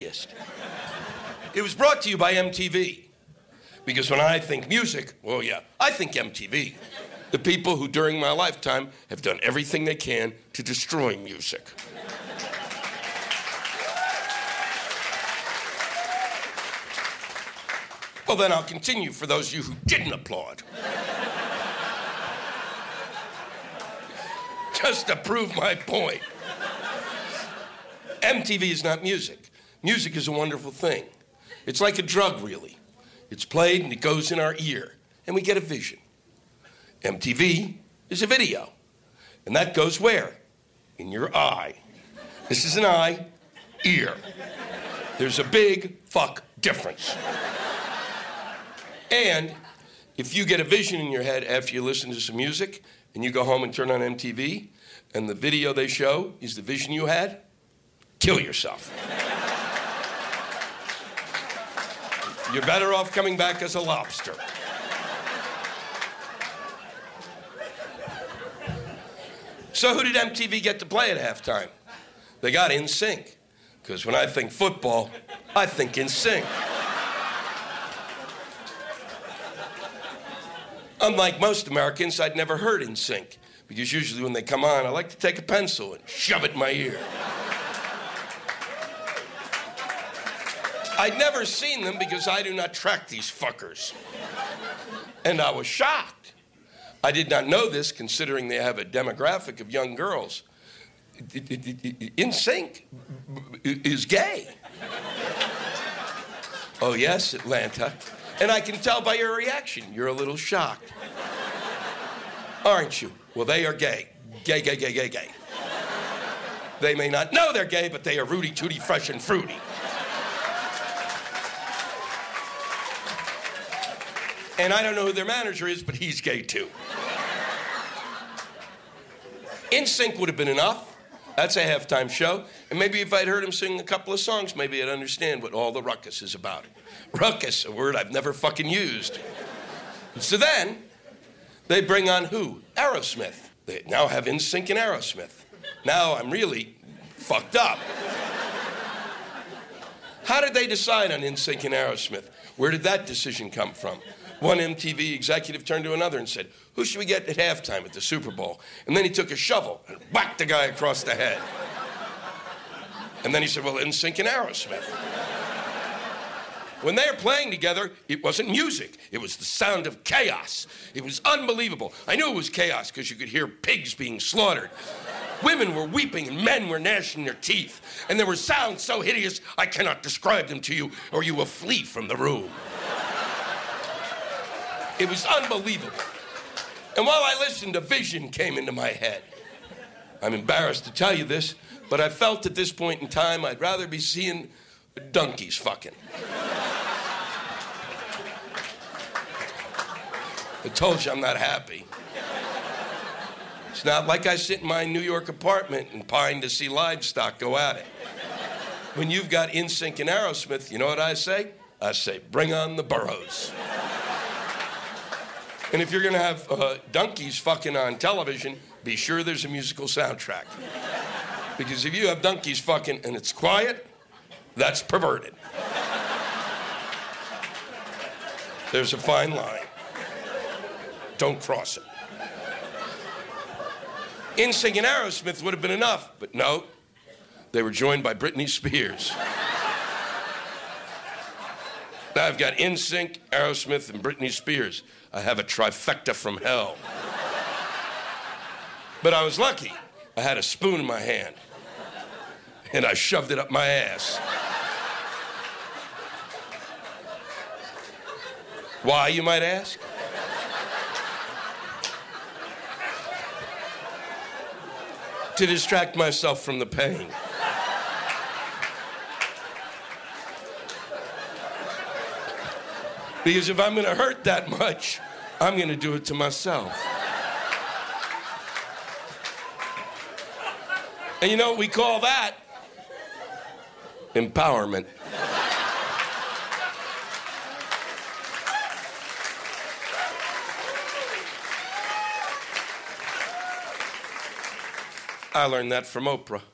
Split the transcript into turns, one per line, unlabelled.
exist. It was brought to you by MTV. Because when I think music, well, yeah, I think MTV. The people who, during my lifetime, have done everything they can to destroy music. Well, then I'll continue for those of you who didn't applaud. Just to prove my point. MTV is not music. Music is a wonderful thing. It's like a drug, really. It's played and it goes in our ear, and we get a vision. MTV is a video, and that goes where? In your eye. This is an eye, ear. There's a big fuck difference. And if you get a vision in your head after you listen to some music, and you go home and turn on MTV, and the video they show is the vision you had, kill yourself. You're better off coming back as a lobster. So who did MTV get to play at halftime? They got NSYNC. Because when I think football, I think NSYNC. Unlike most Americans, I'd never heard NSYNC. Because usually when they come on, I like to take a pencil and shove it in my ear. I'd never seen them because I do not track these fuckers. And I was shocked. I did not know this, considering they have a demographic of young girls. NSYNC is gay. Oh, yes, Atlanta. And I can tell by your reaction, you're a little shocked. Aren't you? Well, they are gay. Gay, gay, gay, gay, gay. They may not know they're gay, but they are rooty, tooty, fresh, and fruity. And I don't know who their manager is, but he's gay too. NSYNC would have been enough. That's a halftime show. And maybe if I'd heard him sing a couple of songs, maybe I'd understand what all the ruckus is about. Ruckus, a word I've never fucking used. So then, they bring on who? Aerosmith. They now have NSYNC and Aerosmith. Now I'm really fucked up. How did they decide on NSYNC and Aerosmith? Where did that decision come from? One MTV executive turned to another and said, who should we get at halftime at the Super Bowl? And then he took a shovel and whacked the guy across the head. And then he said, well, NSYNC and Aerosmith. When they were playing together, it wasn't music. It was the sound of chaos. It was unbelievable. I knew it was chaos because you could hear pigs being slaughtered. Women were weeping and men were gnashing their teeth. And there were sounds so hideous, I cannot describe them to you, or you will flee from the room. It was unbelievable. And while I listened, a vision came into my head. I'm embarrassed to tell you this, but I felt at this point in time I'd rather be seeing donkeys fucking. I told you I'm not happy. It's not like I sit in my New York apartment and pine to see livestock go at it. When you've got NSYNC and Aerosmith, you know what I say? I say, bring on the burros. And if you're going to have donkeys fucking on television, be sure there's a musical soundtrack. Because if you have donkeys fucking and it's quiet, that's perverted. There's a fine line. Don't cross it. NSYNC and Aerosmith would have been enough, but no. They were joined by Britney Spears. Now I've got NSYNC, Aerosmith, and Britney Spears. I have a trifecta from hell. But I was lucky. I had a spoon in my hand. And I shoved it up my ass. Why, you might ask? To distract myself from the pain. Because if I'm going to hurt that much, I'm going to do it to myself. And you know what we call that? Empowerment. I learned that from Oprah.